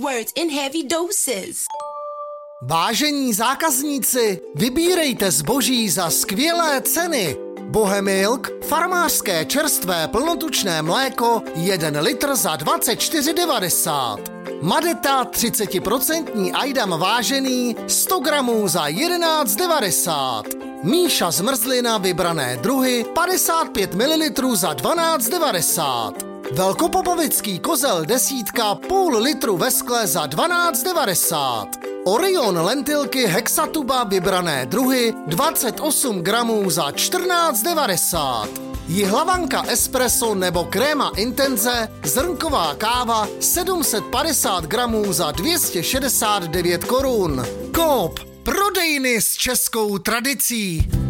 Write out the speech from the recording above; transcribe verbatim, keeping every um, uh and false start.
words in heavy doses. Vážení zákazníci, vybírejte zboží za skvělé ceny. Bohemilk, farmářské čerstvé plnotučné mléko, jeden litr za dvacet čtyři devadesát. Madeta třicet procent Ajdam vážený, sto gramů za jedenáct devadesát. Míša zmrzlina vybrané druhy, padesát pět mililitrů za dvanáct devadesát. Velkopopovický kozel desítka, půl litru ve skle za dvanáct devadesát. Orion lentilky hexatuba vybrané druhy, dvacet osm gramů za čtrnáct devadesát. Jihlavanka espresso nebo kréma intenze, zrnková káva sedm set padesát gramů za dvě stě šedesát devět korun. Coop, prodejny s českou tradicí.